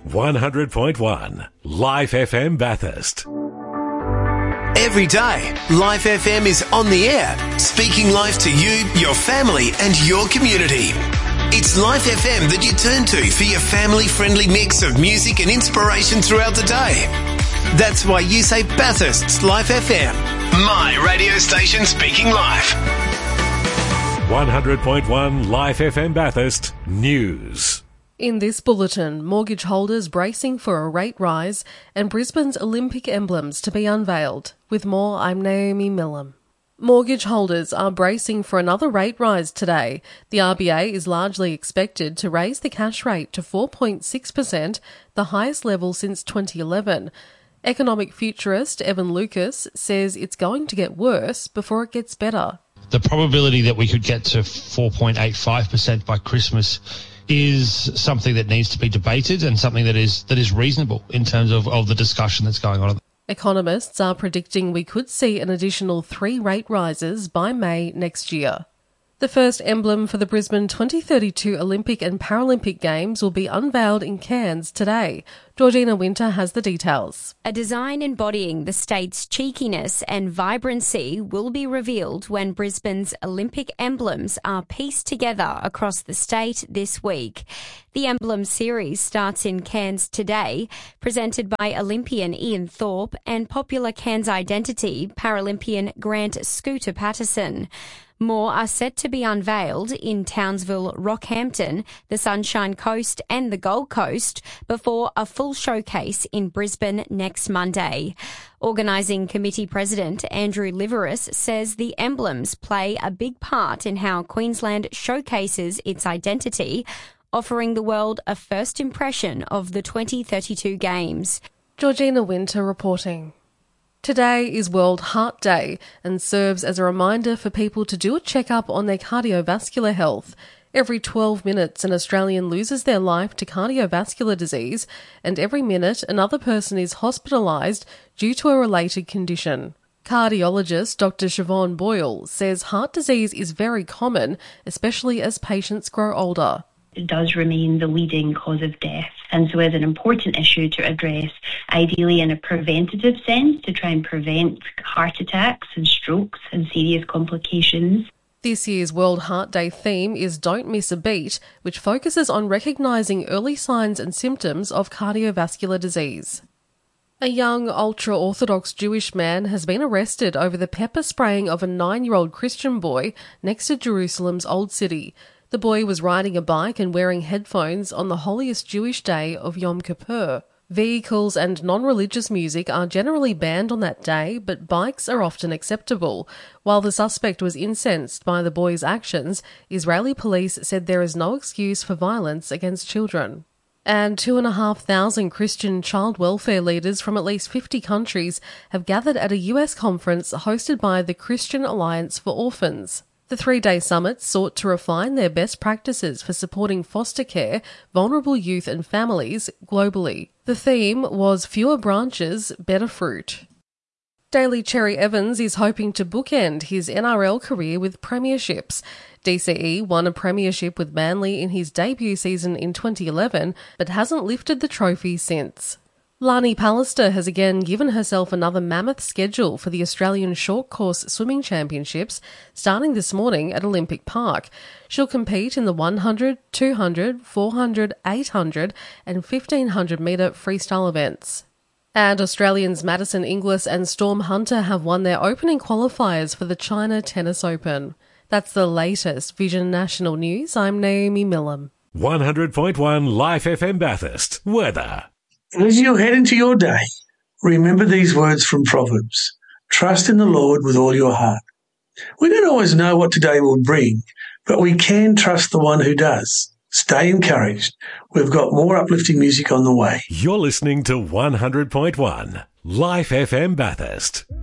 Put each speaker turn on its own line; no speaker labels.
100.1 Life FM Bathurst.
Every day, Life FM is on the air, speaking life to you, your family and your community. It's Life FM that you turn to for your family-friendly mix of music and inspiration throughout the day. That's why you say Bathurst's Life FM, my radio station speaking life.
100.1 Life FM Bathurst News.
In this bulletin, mortgage holders bracing for a rate rise and Brisbane's Olympic emblems to be unveiled. With more, I'm Naomi Millam. Mortgage holders are bracing for another rate rise today. The RBA is largely expected to raise the cash rate to 4.6%, the highest level since 2011. Economic futurist Evan Lucas says it's going to get worse before it gets better.
The probability that we could get to 4.85% by Christmas is something that needs to be debated and something that is reasonable in terms of the discussion that's going on.
Economists are predicting we could see an additional 3 rate rises by May next year. The first emblem for the Brisbane 2032 Olympic and Paralympic Games will be unveiled in Cairns today. Georgina Winter has the details.
A design embodying the state's cheekiness and vibrancy will be revealed when Brisbane's Olympic emblems are pieced together across the state this week. The emblem series starts in Cairns today, presented by Olympian Ian Thorpe and popular Cairns identity Paralympian Grant Scooter Patterson. More are set to be unveiled in Townsville, Rockhampton, the Sunshine Coast and the Gold Coast before a full showcase in Brisbane next Monday. Organising Committee President Andrew Liveris says the emblems play a big part in how Queensland showcases its identity, offering the world a first impression of the 2032 Games.
Georgina Winter reporting. Today is World Heart Day and serves as a reminder for people to do a checkup on their cardiovascular health. Every 12 minutes, an Australian loses their life to cardiovascular disease, and every minute another person is hospitalised due to a related condition. Cardiologist Dr. Siobhan Boyle says heart disease is very common, especially as patients grow older.
It does remain the leading cause of death, and so is an important issue to address, ideally in a preventative sense, to try and prevent heart attacks and strokes and serious complications.
This year's World Heart Day theme is Don't Miss a Beat, which focuses on recognising early signs and symptoms of cardiovascular disease. A young ultra-Orthodox Jewish man has been arrested over the pepper spraying of a 9-year-old Christian boy next to Jerusalem's Old City. The boy was riding a bike and wearing headphones on the holiest Jewish day of Yom Kippur. Vehicles and non-religious music are generally banned on that day, but bikes are often acceptable. While the suspect was incensed by the boy's actions, Israeli police said there is no excuse for violence against children. And 2,500 Christian child welfare leaders from at least 50 countries have gathered at a US conference hosted by the Christian Alliance for Orphans. The 3-day summit sought to refine their best practices for supporting foster care, vulnerable youth and families globally. The theme was Fewer Branches, Better Fruit. Daly Cherry Evans is hoping to bookend his NRL career with premierships. DCE won a premiership with Manly in his debut season in 2011, but hasn't lifted the trophy since. Lani Pallister has again given herself another mammoth schedule for the Australian Short Course Swimming Championships, starting this morning at Olympic Park. She'll compete in the 100, 200, 400, 800 and 1500 metre freestyle events. And Australians Madison Inglis and Storm Hunter have won their opening qualifiers for the China Tennis Open. That's the latest Vision National News. I'm Naomi Millam.
100.1 Life FM Bathurst. Weather.
As you head into your day, remember these words from Proverbs. Trust in the Lord with all your heart. We don't always know what today will bring, but we can trust the one who does. Stay encouraged. We've got more uplifting music on the way.
You're listening to 100.1 Life FM Bathurst.